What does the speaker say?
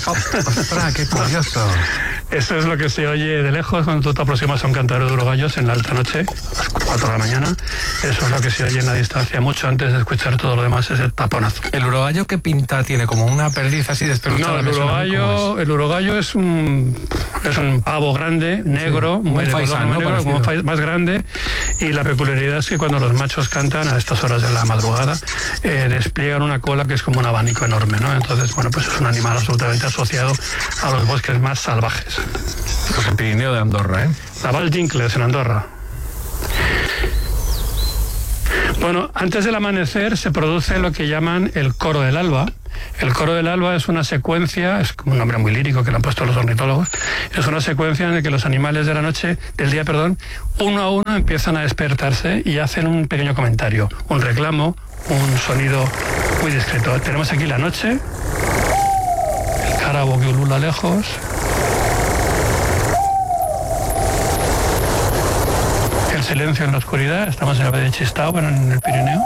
¡Ostras, qué curioso! Eso es lo que se oye de lejos cuando tú te aproximas a un cantadero de urogallos en la alta noche, a las 4 de la mañana. Eso es lo que se oye en la distancia, mucho antes de escuchar todo lo demás, ese taponazo. ¿El urogallo qué pinta tiene? ¿Como una perdiz así despeluchada? No, el urogallo es un pavo grande, negro, sí, muy de faisán, color, ¿no? negro, como más grande, y la peculiaridad es que cuando los machos cantan a estas horas de la madrugada, despliegan una cola que es como un abanico enorme, ¿no? Entonces, bueno, pues es un animal absolutamente asociado a los bosques más salvajes. Pues el Pirineo de Andorra, ¿eh? La Val d'Incles, en Andorra. Bueno, antes del amanecer se produce lo que llaman el coro del alba. El coro del alba es una secuencia, es como un nombre muy lírico que le han puesto los ornitólogos, es una secuencia en la que los animales del día, uno a uno empiezan a despertarse y hacen un pequeño comentario, un reclamo, un sonido muy discreto. Tenemos aquí la noche, el cárabo que ulula lejos, el silencio en la oscuridad, estamos en el Valle de Chistau, en el Pirineo.